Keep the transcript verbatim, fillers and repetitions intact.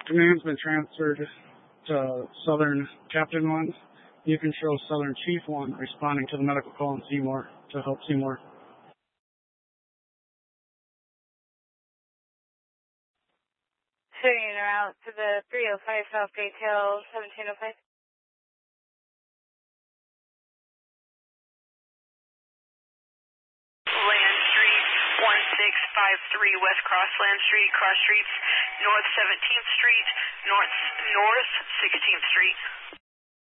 Command's been transferred to Southern Captain one. You control Southern Chief one, responding to the medical call in Seymour to help Seymour. Sending her out to the three oh five South Detail, seventeen oh five. Land Street, one six five three West Cross Land Street, cross streets, North seventeenth Street, North North sixteenth Street.